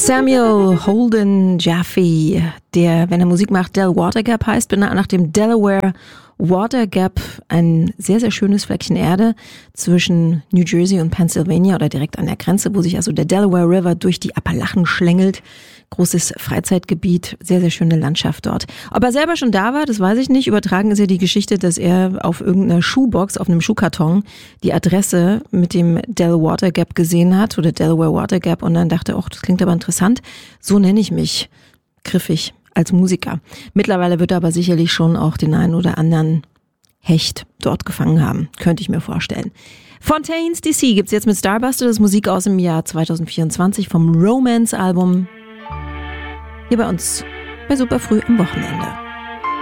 Samuel Holden Jaffe, der, wenn er Musik macht, Del Water Gap heißt, benannt nach dem Delaware Water Gap, ein sehr, sehr schönes Fleckchen Erde zwischen New Jersey und Pennsylvania oder direkt an der Grenze, wo sich also der Delaware River durch die Appalachen schlängelt. Großes Freizeitgebiet, sehr, sehr schöne Landschaft dort. Ob er selber schon da war, das weiß ich nicht. Übertragen ist ja die Geschichte, dass er auf irgendeiner Schuhbox, auf einem Schuhkarton, die Adresse mit dem Del Water Gap gesehen hat oder Delaware Water Gap und dann dachte, oh, das klingt aber interessant. So nenne ich mich griffig als Musiker. Mittlerweile wird er aber sicherlich schon auch den einen oder anderen Hecht dort gefangen haben. Könnte ich mir vorstellen. Fontaines DC gibt's jetzt mit Starbuster, das ist Musik aus dem Jahr 2024 vom Romance-Album. Hier bei uns bei Superfrüh am Wochenende.